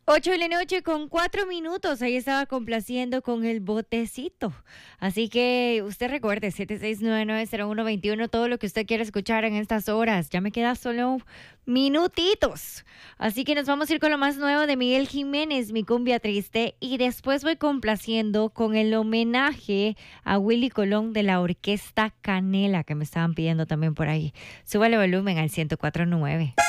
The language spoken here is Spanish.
8 de la noche con 4 minutos. Ahí estaba complaciendo con el botecito. Así que usted recuerde, 76990121, todo lo que usted quiera escuchar en estas horas. Ya me queda solo minutitos. Así que nos vamos a ir con lo más nuevo de Miguel Jiménez, Mi Cumbia Triste. Y después voy complaciendo con el homenaje a Willy Colón de la Orquesta Canela, que me estaban pidiendo también por ahí. Súbale volumen al 104.9.